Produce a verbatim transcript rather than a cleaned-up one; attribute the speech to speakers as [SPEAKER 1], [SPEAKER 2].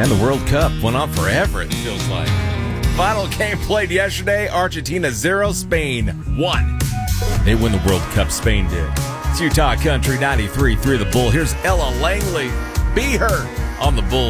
[SPEAKER 1] And the World Cup went on forever, it feels like. Final game played yesterday. Argentina zero, Spain one. They win the World Cup, Spain did. It's Utah Country ninety-three three The Bull. Here's Ella Langley. Be Her on the Bull.